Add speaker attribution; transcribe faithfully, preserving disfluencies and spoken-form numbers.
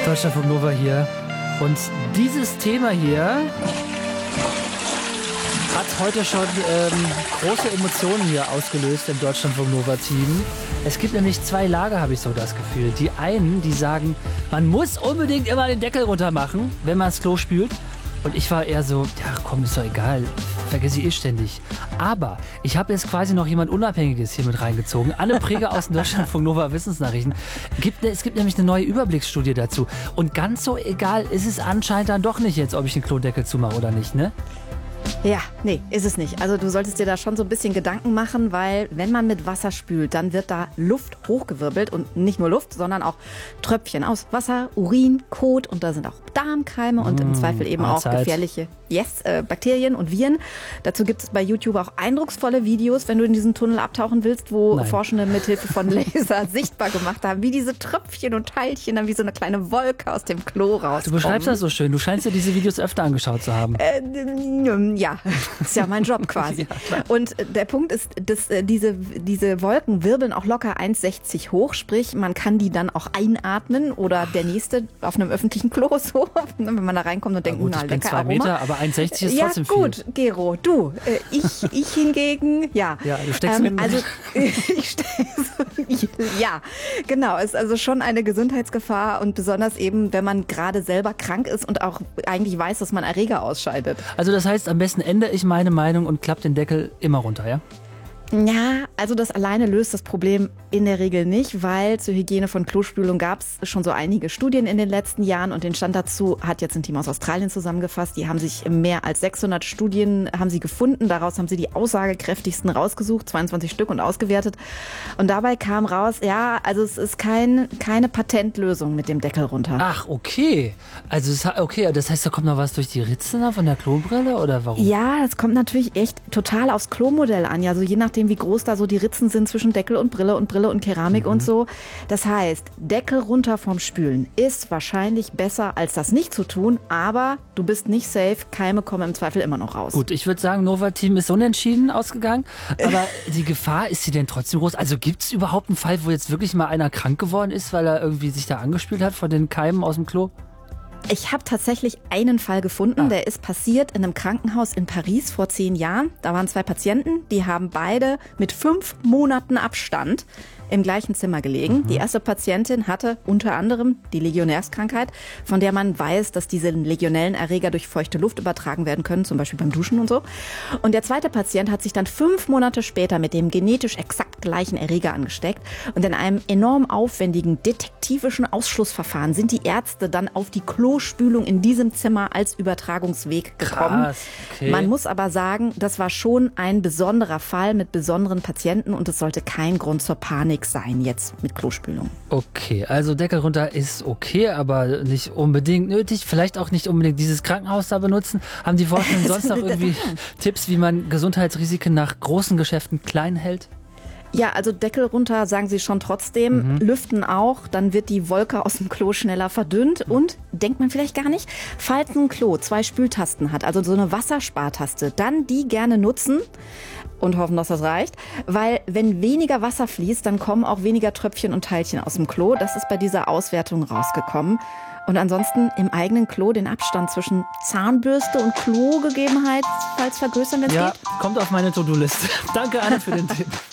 Speaker 1: Deutschlandfunk Nova hier. Und dieses Thema hier hat heute schon ähm, große Emotionen hier ausgelöst im Deutschlandfunk Nova Team. Es gibt nämlich zwei Lager, habe ich so das Gefühl. Die einen, die sagen, man muss unbedingt immer den Deckel runter machen, wenn man das Klo spült. Und ich war eher so, ja komm, ist doch egal, vergesse ich eh ständig. Aber ich habe jetzt quasi noch jemand Unabhängiges hier mit reingezogen. Anne Preger aus dem Deutschlandfunk Nova Wissensnachrichten. Gibt, es gibt nämlich eine neue Überblicksstudie dazu. Und ganz so egal ist es anscheinend dann doch nicht jetzt, ob ich den Klodeckel zumache oder nicht, ne?
Speaker 2: Ja, nee, ist es nicht. Also du solltest dir da schon so ein bisschen Gedanken machen, weil wenn man mit Wasser spült, dann wird da Luft hochgewirbelt und nicht nur Luft, sondern auch Tröpfchen aus Wasser, Urin, Kot und da sind auch Darmkeime und im Zweifel eben auch gefährliche yes, äh, Bakterien und Viren. Dazu gibt es bei YouTube auch eindrucksvolle Videos, wenn du in diesen Tunnel abtauchen willst, wo
Speaker 1: Nein.
Speaker 2: Forschende mithilfe von Laser sichtbar gemacht haben, wie diese Tröpfchen und Teilchen dann wie so eine kleine Wolke aus dem Klo rauskommen.
Speaker 1: Du beschreibst das so schön. Du scheinst dir diese Videos öfter angeschaut zu haben.
Speaker 2: Äh, ja, ist ja mein Job quasi.
Speaker 1: Ja,
Speaker 2: und der Punkt ist, dass äh, diese, diese Wolken wirbeln auch locker eins Komma sechzig hoch, sprich man kann die dann auch einatmen oder der nächste auf einem öffentlichen Klo so, wenn man da reinkommt und denkt,
Speaker 1: gut,
Speaker 2: na
Speaker 1: ich bin
Speaker 2: lecker
Speaker 1: zwei
Speaker 2: Aroma.
Speaker 1: Meter, aber eins Komma sechzig ist
Speaker 2: ja,
Speaker 1: trotzdem
Speaker 2: gut,
Speaker 1: viel.
Speaker 2: Gero, du, äh, ich, ich hingegen, ja.
Speaker 1: Ja, du steckst
Speaker 2: ähm,
Speaker 1: mit
Speaker 2: also ich steck, ja, genau, ist also schon eine Gesundheitsgefahr und besonders eben, wenn man gerade selber krank ist und auch eigentlich weiß, dass man Erreger ausscheidet.
Speaker 1: Also das heißt, am besten ändere ich meine Meinung und klappe den Deckel immer runter, ja?
Speaker 2: Ja, also das alleine löst das Problem in der Regel nicht, weil zur Hygiene von Klospülung gab es schon so einige Studien in den letzten Jahren und den Stand dazu hat jetzt ein Team aus Australien zusammengefasst. Die haben sich mehr als sechshundert Studien haben sie gefunden, daraus haben sie die aussagekräftigsten rausgesucht, zweiundzwanzig Stück und ausgewertet. Und dabei kam raus, ja, also es ist kein, keine Patentlösung mit dem Deckel runter.
Speaker 1: Ach, okay. Also es, okay, das heißt, da kommt noch was durch die Ritzen da von der Klobrille oder warum?
Speaker 2: Ja, das kommt natürlich echt total aufs Klomodell an. Ja, so je nachdem, wie groß da so die Ritzen sind zwischen Deckel und Brille und Brille und Keramik mhm. und so. Das heißt, Deckel runter vom Spülen ist wahrscheinlich besser, als das nicht zu tun, aber du bist nicht safe, Keime kommen im Zweifel immer noch raus.
Speaker 1: Gut, ich würde sagen, Nova-Team ist unentschieden ausgegangen, aber die Gefahr, ist sie denn trotzdem groß? Also gibt es überhaupt einen Fall, wo jetzt wirklich mal einer krank geworden ist, weil er irgendwie sich da angespült hat von den Keimen aus dem Klo?
Speaker 2: Ich habe tatsächlich einen Fall gefunden,
Speaker 1: ah.
Speaker 2: der ist passiert in einem Krankenhaus in Paris vor zehn Jahren. Da waren zwei Patienten, die haben beide mit fünf Monaten Abstand im gleichen Zimmer gelegen. Mhm. Die erste Patientin hatte unter anderem die Legionärskrankheit, von der man weiß, dass diese legionellen Erreger durch feuchte Luft übertragen werden können, zum Beispiel beim Duschen und so. Und der zweite Patient hat sich dann fünf Monate später mit dem genetisch exakt gleichen Erreger angesteckt. Und in einem enorm aufwendigen detektivischen Ausschlussverfahren sind die Ärzte dann auf die Klospülung in diesem Zimmer als Übertragungsweg gekommen.
Speaker 1: Krass, okay.
Speaker 2: Man muss aber sagen, das war schon ein besonderer Fall mit besonderen Patienten und es sollte kein Grund zur Panik sein jetzt mit Klospülung.
Speaker 1: Okay, also Deckel runter ist okay, aber nicht unbedingt nötig. Vielleicht auch nicht unbedingt dieses Krankenhaus da benutzen. Haben die Forschenden sonst noch irgendwie Tipps, wie man Gesundheitsrisiken nach großen Geschäften klein hält?
Speaker 2: Ja, also Deckel runter sagen sie schon trotzdem, mhm. lüften auch, dann wird die Wolke aus dem Klo schneller verdünnt und, denkt man vielleicht gar nicht, falls ein Klo zwei Spültasten hat, also so eine Wasserspartaste, dann die gerne nutzen und hoffen, dass das reicht, weil wenn weniger Wasser fließt, dann kommen auch weniger Tröpfchen und Teilchen aus dem Klo. Das ist bei dieser Auswertung rausgekommen. Und ansonsten im eigenen Klo den Abstand zwischen Zahnbürste und Klo gegebenenfalls vergrößern, wenn es
Speaker 1: ja,
Speaker 2: geht.
Speaker 1: Kommt auf meine To-Do-Liste. Danke, Anne, für den Tipp.